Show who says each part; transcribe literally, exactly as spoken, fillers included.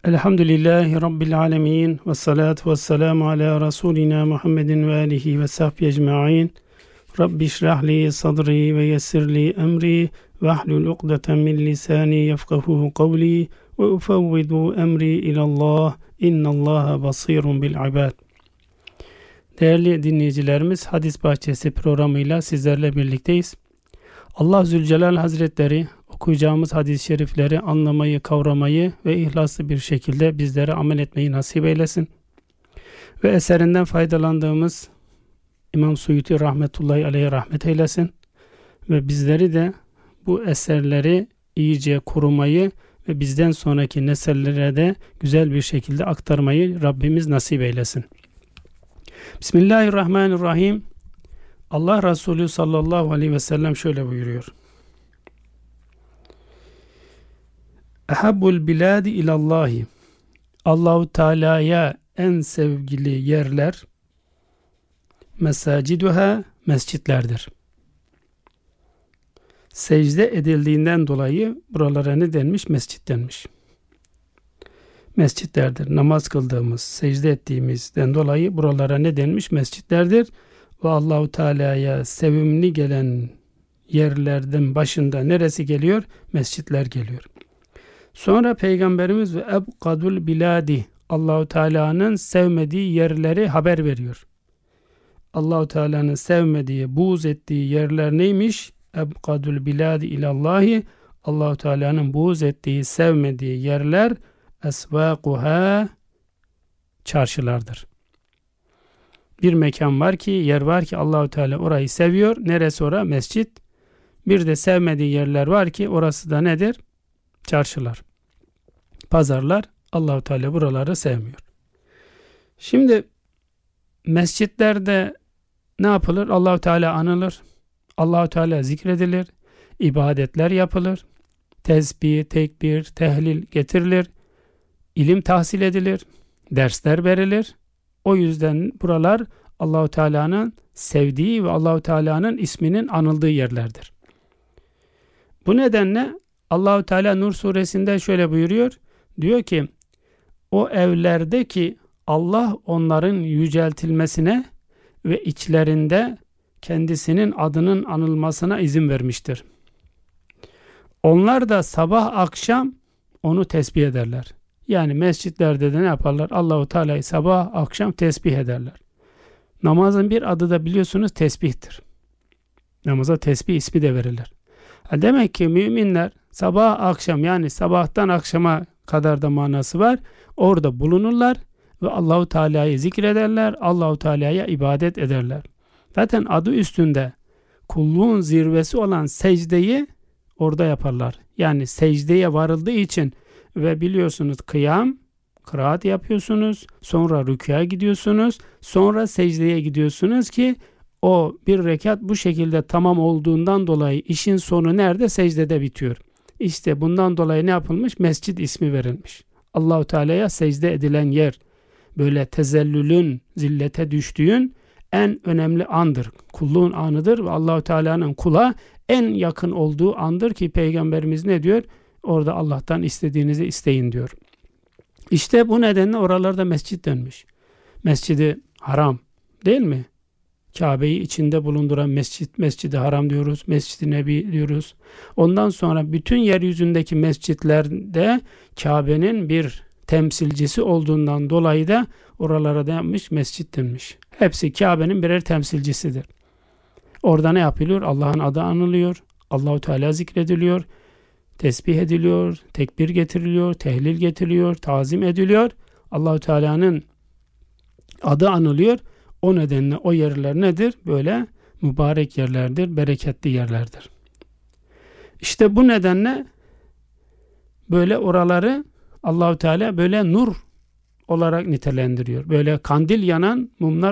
Speaker 1: Elhamdülillahi Rabbil alemin ve salatu ve selamu ala Resulina Muhammedin ve alihi ve sahbihi ecma'in. Rabbi şrahli sadri ve yessirli emri ve ahlul ukdeten min lisani yefkahu kavli ve ufevvidu emri ilallah innallaha basirun bil ibad. Değerli dinleyicilerimiz, Hadis Bahçesi programıyla sizlerle birlikteyiz. Allah Zülcelal Hazretleri okuyacağımız hadis-i şerifleri anlamayı, kavramayı ve ihlaslı bir şekilde bizlere amel etmeyi nasip eylesin. Ve eserinden faydalandığımız İmam Suyuti rahmetullahi aleyhe rahmet eylesin. Ve bizleri de bu eserleri iyice korumayı ve bizden sonraki nesillere de güzel bir şekilde aktarmayı Rabbimiz nasip eylesin. Bismillahirrahmanirrahim. Allah Resulü sallallahu aleyhi ve sellem şöyle buyuruyor. Ehabbul biladi ilallahi. Allahu Teala'ya en sevgili yerler mesaciduha, mescitlerdir. Secde edildiğinden dolayı buralara ne denmiş? Mescit denmiş. Mescitlerdir. Namaz kıldığımız, secde ettiğimizden dolayı buralara ne denmiş? Mescitlerdir. Ve Allahu Teala'ya sevimli gelen yerlerden başında neresi geliyor? Mescitler geliyor. Sonra Peygamberimiz ve ebkadul biladi, Allahu Teala'nın sevmediği yerleri haber veriyor. Allahu Teala'nın sevmediği, buğz ettiği yerler neymiş? Ebkadul biladi ilallahi, Allahu Teala'nın buğz ettiği, sevmediği yerler esvaquha, çarşılardır. Bir mekan var ki, yer var ki Allahu Teala orayı seviyor. Neresi ora? Mescit. Bir de sevmediği yerler var ki orası da nedir? Çarşılar, pazarlar. Allahu Teala buraları sevmiyor. Şimdi mescitlerde ne yapılır? Allahu Teala anılır. Allahu Teala zikredilir. İbadetler yapılır. Tesbih, tekbir, tehlil getirilir. İlim tahsil edilir. Dersler verilir. O yüzden buralar Allahu Teala'nın sevdiği ve Allahu Teala'nın isminin anıldığı yerlerdir. Bu nedenle Allahu Teala Nur suresinde şöyle buyuruyor. Diyor ki, o evlerdeki Allah onların yüceltilmesine ve içlerinde kendisinin adının anılmasına izin vermiştir. Onlar da sabah akşam onu tesbih ederler. Yani mescitlerde de ne yaparlar? Allahu Teala'yı sabah akşam tesbih ederler. Namazın bir adı da biliyorsunuz tesbihtir. Namaza tesbih ismi de verilir. Demek ki müminler sabah akşam, yani sabahtan akşama kadar da manası var. Orada bulunurlar ve Allahu Teala'yı zikrederler. Allahu Teala'ya ibadet ederler. Zaten adı üstünde kulluğun zirvesi olan secdeyi orada yaparlar. Yani secdeye varıldığı için ve biliyorsunuz kıyam, kıraat yapıyorsunuz, sonra rükûa gidiyorsunuz, sonra secdeye gidiyorsunuz ki o bir rekat bu şekilde tamam olduğundan dolayı işin sonu nerede? Secdede bitiyor. İşte bundan dolayı ne yapılmış? Mescid ismi verilmiş. Allahu Teala'ya secde edilen yer, böyle tezellülün, zillete düştüğün en önemli andır. Kulluğun anıdır ve Allahu Teala'nın kula en yakın olduğu andır ki Peygamberimiz ne diyor? Orada Allah'tan istediğinizi isteyin diyor. İşte bu nedenle oralarda mescit denmiş. Mescidi Haram değil mi? Kabe'yi içinde bulunduran mescit, Mescid-i Haram diyoruz, Mescid-i Nebi diyoruz. Ondan sonra bütün yeryüzündeki mescitlerde Kabe'nin bir temsilcisi olduğundan dolayı da oralara da yapmış, mescit denmiş. Hepsi Kabe'nin birer temsilcisidir. Orada ne yapılıyor? Allah'ın adı anılıyor, Allahu Teala zikrediliyor, tesbih ediliyor, tekbir getiriliyor, tehlil getiriliyor, tazim ediliyor. Allahu Teala'nın adı anılıyor. O nedenle o yerler nedir? Böyle mübarek yerlerdir, bereketli yerlerdir. İşte bu nedenle böyle oraları Allahu Teala böyle nur olarak nitelendiriyor. Böyle kandil yanan mumlar